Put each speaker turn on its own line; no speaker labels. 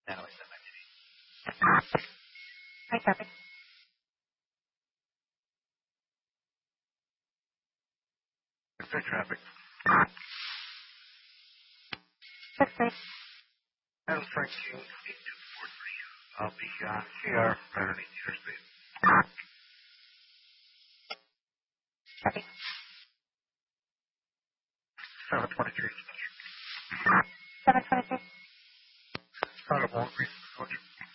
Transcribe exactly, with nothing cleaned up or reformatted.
Natalie seven
Hi, copy.
nineteen. Traffic.
That's right.
Adam Frank King, eight two four three. I'll be on C R right underneath the interstate.
Copy.
seven twenty-three.
seven twenty-two.
Out of Walgreens.